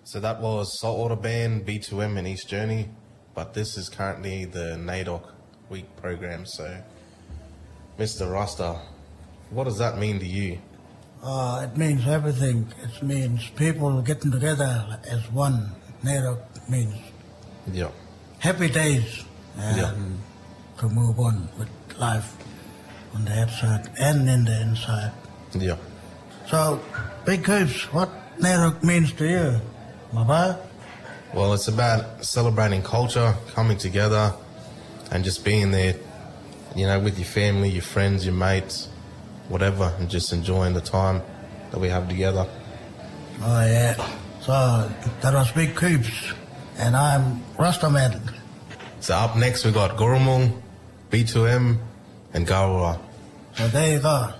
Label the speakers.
Speaker 1: So that was Saltwater Band, B2M and East Journey, but this is currently the NAIDOC Week program. So, Mr. Rasta, what does that mean to you?
Speaker 2: It means everything. It means people getting together as one. NAIDOC means happy days and to move on with life on the outside and in the inside.
Speaker 1: Yeah.
Speaker 2: So, Big Coops, what NAIDOC means to you?
Speaker 1: Well, it's about celebrating culture, coming together, and just being there, with your family, your friends, your mates, whatever, and just enjoying the time that we have together.
Speaker 2: Oh, yeah. So, that was Big Coops, and I'm Rastaman.
Speaker 1: So up next we got Goromong, B2M, and Garua.
Speaker 2: So there you go.